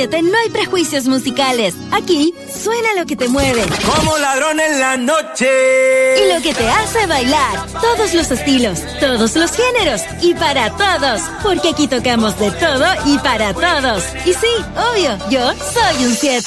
7 no hay prejuicios musicales. Aquí suena lo que te mueve. Como ladrón en la noche. Y lo que te hace bailar. Todos los estilos, todos los géneros y para todos. Porque aquí tocamos de todo y para todos. Y sí, obvio, yo soy un 7.